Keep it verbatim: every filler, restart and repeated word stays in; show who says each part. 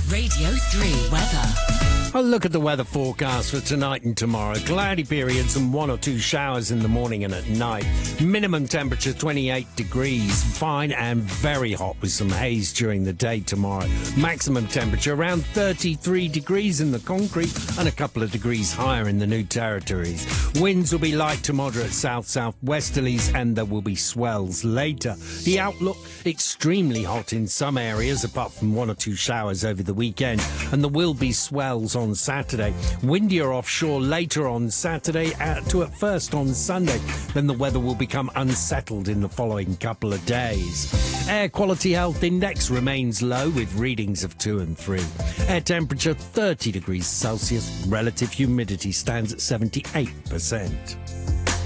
Speaker 1: Radio three weather.
Speaker 2: A look at the weather forecast for tonight and tomorrow. Cloudy periods and one or two showers in the morning and at night. Minimum temperature twenty-eight degrees. Fine and very hot with some haze during the day tomorrow. Maximum temperature around thirty-three degrees in the concrete and a couple of degrees higher in the New Territories. Winds will be light to moderate south-southwesterlies and there will be swells later. The outlook, extremely hot in some areas apart from one or two showers over the weekend, and there will be swells on Saturday. Windier offshore later on Saturday uh, to at first on Sunday. Then the weather will become unsettled in the following couple of days. Air quality health index remains low with readings of two and three. Air temperature thirty degrees Celsius. Relative humidity stands at seventy-eight percent.